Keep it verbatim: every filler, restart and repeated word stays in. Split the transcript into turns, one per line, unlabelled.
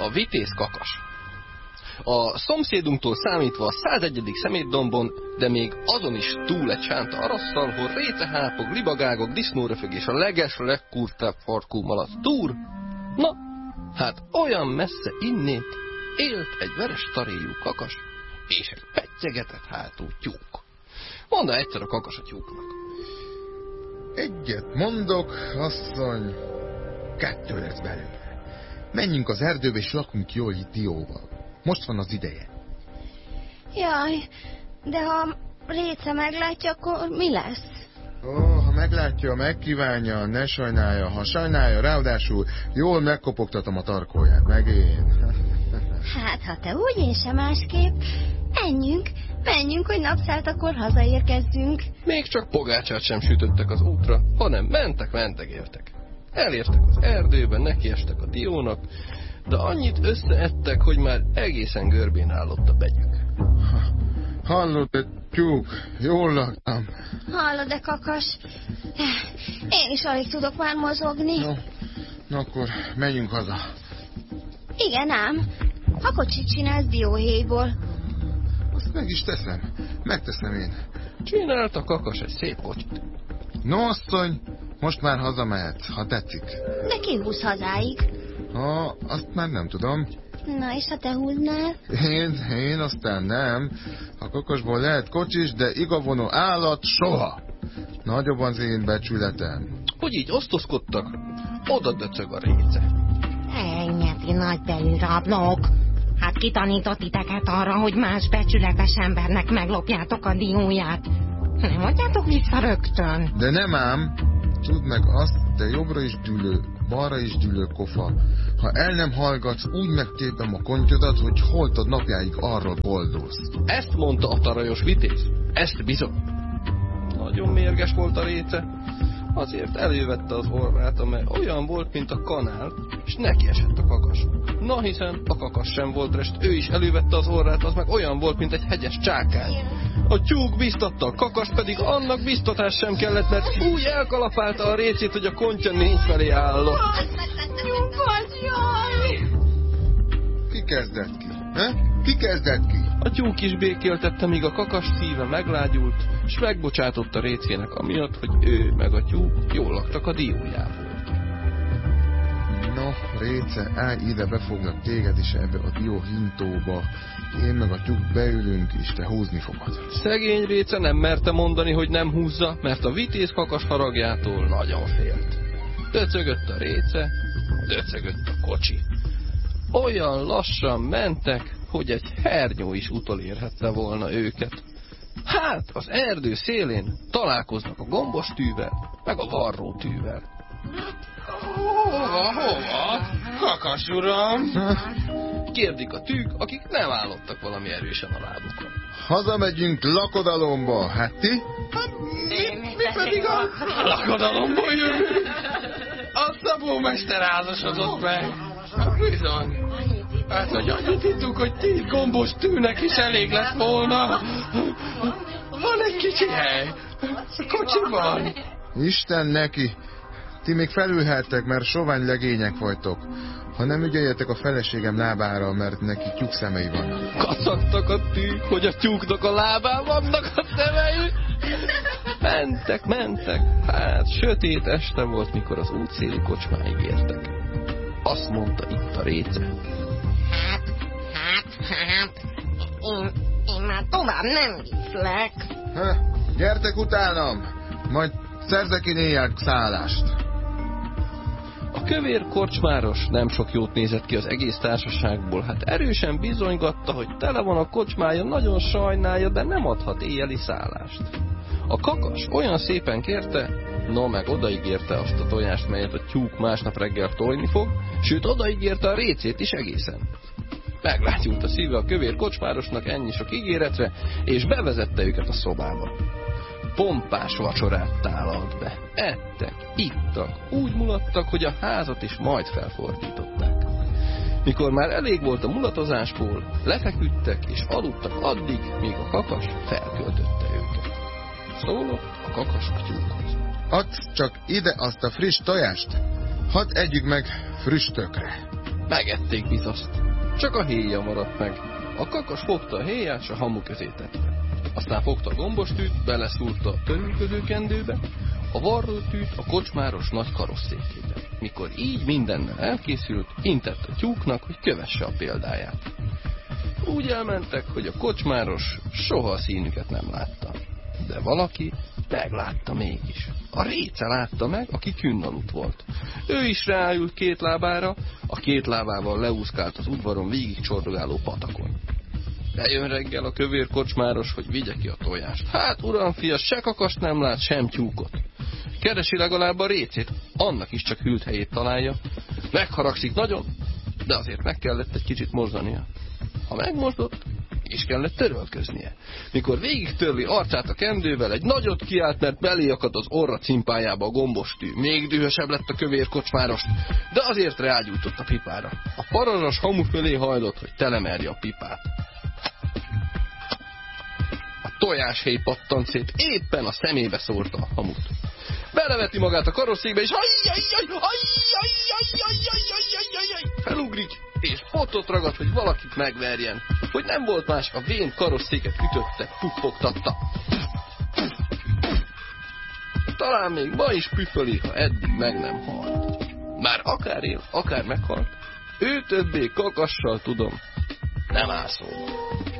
A vitéz kakas. A szomszédunktól számítva a százegyedik szemétdombon, de még azon is túl egy sánta arasszal, hol récehápok, libagágok, disznóröfög és a leges legkurtább farkú malac túr. Na, hát olyan messze innét élt egy veres taréjú kakas és egy pettyegetett hátú tyúk. Mondta egyszer a kakas a tyúknak.
Egyet mondok, asszony, kettő lesz belőle. Menjünk az erdőbe és lakunk jól dióval. Most van az ideje.
Jaj, de ha Réce meglátja, akkor mi lesz?
Ó, ha meglátja, megkívánja, ne sajnálja. Ha sajnálja, ráadásul jól megkopogtatom a tarkóját, meg én.
Hát, ha te úgy, én sem másképp. Menjünk, menjünk, hogy napszáltakor hazaérkezzünk.
Még csak pogácsát sem sütöttek az útra, hanem mentek, mentek, értek. Elértek az erdőben, nekiestek a diónak, de annyit összeettek, hogy már egészen görbén állott a begyük.
Hallod-e, tyúk? Jól laktam.
Hallod-e, kakas? Én is alig tudok már mozogni.
No, no akkor menjünk haza.
Igen ám, ha kocsit csinálsz dióhéjból.
Azt meg is teszem, megteszem én.
Csinált a kakas egy szép kocsit.
No, asszony, most már hazamehet, ha tetszik.
De ki húz hazáig?
Ha, azt már nem tudom.
Na, és ha te húznál?
Én, én aztán nem. A kakasból lehet kocsis, de igavonó állat soha. Nagyobb az én becsületem.
Hogy így osztozkodtak, oda döcög a Réce.
Ennyi nagybelű rablók. Hát kitanított titeket arra, hogy más becsületes embernek meglopjátok a dióját. Nem adjátok vissza rögtön.
De nem ám. Tudd meg azt, te jobbra is dülő, balra is dülő kofa. Ha el nem hallgatsz, úgy megtépem a kontyodat, hogy holtod napjáig arról boldogsz.
Ezt mondta a tarajos vitéz. Ezt bizony. Nagyon mérges volt a Réce. Azért elővette az orrát, amely olyan volt, mint a kanál, és neki esett a kakas. Na hiszen a kakas sem volt rest, ő is elővette az orrát, az meg olyan volt, mint egy hegyes csákány. A tyúk biztatta, a kakas pedig annak biztatás sem kellett, mert úgy elkalapálta a Récét, hogy a kontya négy felé állott.
Nyugodt, jaj!
Ki kezdett ki? He? Ki kezdett ki?
A tyúk is békéltette, míg a kakas szíve meglágyult, és megbocsátott a Récének amiatt, hogy ő meg a tyúk jól laktak a diójából.
No, Réce, állj ide, befoglak téged is ebbe a dió hintóba. Én meg a tyúk beülünk, és te húzni fogod.
Szegény Réce nem merte mondani, hogy nem húzza, mert a vitéz kakas haragjától nagyon félt. Döcögött a Réce, döcögött a kocsi. Olyan lassan mentek, hogy egy hernyó is utolérhette volna őket. Hát, az erdő szélén találkoznak a gombos tűvel, meg a varró tűvel.
Hova, hova? Kakas uram!
Kérdik a tűk, akik nem állottak valami erősen a lábukon.
Hazamegyünk lakodalomba, hát ti?
Mi, mi pedig a lakodalomba jövünk? A szabómester házasodott meg. Bizony. Hát, hogy annyit hittuk, hogy tíz gombos tűnek is elég lett volna. Van egy kicsi hely. Kocsiban.
Isten neki! Ti még felülhettek, mert sovány legények vagytok. Ha nem ügyeljetek a feleségem lábára, mert neki tyúk szemei vannak.
Kacagtak a tűk, hogy a tyúknak a lábán vannak a szemei. Mentek, mentek. Hát, sötét este volt, mikor az útszéli kocsmáig értek. Azt mondta itt a Réce.
Hát, hát, hát, én, én már tovább nem viszlek.
Ha, gyertek utánam, majd szerzek én éjjel szállást.
A kövér korcsmáros nem sok jót nézett ki az egész társaságból, hát erősen bizonygatta, hogy tele van a kocsmája, nagyon sajnálja, de nem adhat éjjeli szállást. A kakas olyan szépen kérte, no meg odaígérte azt a tojást, melyet a tyúk másnap reggel tojni fog, sőt odaígérte a Récét is egészen. Meglátyult a szíve a kövér kocsmárosnak ennyi sok ígéretre, és bevezette őket a szobába. Pompás vacsorát tálalt be. Ettek, ittak, úgy mulattak, hogy a házat is majd felfordították. Mikor már elég volt a mulatozásból, lefeküdtek és aludtak addig, míg a kakas felköltötte őket. Szólott a kakas a tyúkhoz.
Add csak ide azt a friss tojást, hadd együk meg früstökre.
Megették bizaszt. Csak a héja maradt meg. A kakas fogta a héját, s a hamu közé tette. Aztán fogta a gombostűt, beleszúrta a törülködő kendőbe, a varrótűt a kocsmáros nagy karosszékébe. Mikor így mindennel elkészült, intett a tyúknak, hogy kövesse a példáját. Úgy elmentek, hogy a kocsmáros soha a színüket nem látta. De valaki meglátta mégis. A réce látta meg, aki künn aludt volt. Ő is ráült két lábára, a két lábával leúszkált az udvaron végig csordogáló patakon. Bejön reggel a kövér kocsmáros, hogy vigye ki a tojást. Hát, uram, fia, se kakast nem lát, sem tyúkot. Keresi legalább a récét, annak is csak hűlt helyét találja. Megharagszik nagyon, de azért meg kellett egy kicsit mozdania. Ha megmozdott, és kellett törölköznie. Mikor végig törli arcát a kendővel, egy nagyot kiált, mert belé akadt az orra cimpájába a gombostű. Még dühösebb lett a kövér kocsmárost, de azért rágyújtott a pipára. A parazsas hamu fölé hajlott, hogy telemerje a pipát. A tojáshéj pattant szét, éppen a szemébe szórta a hamut. Beleveti magát a karosszékbe, és felugrik, és potot ragad, hogy valakit megverjen. Hogy nem volt más, a vén karosszéket ütötte, puffogtatta. Talán még ma is püföli, ha eddig meg nem halt. Már akár él, akár meghalt, ő többé kakassal tudom, nem áll szóba.